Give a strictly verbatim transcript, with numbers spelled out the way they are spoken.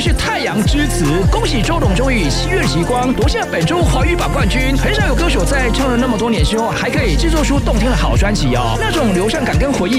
就是太阳之子。恭喜周董终于以七月极光夺下本周华语榜冠军。很少有歌手在唱了那么多年之后，还可以制作出动听的好专辑哦，那种流畅感跟回忆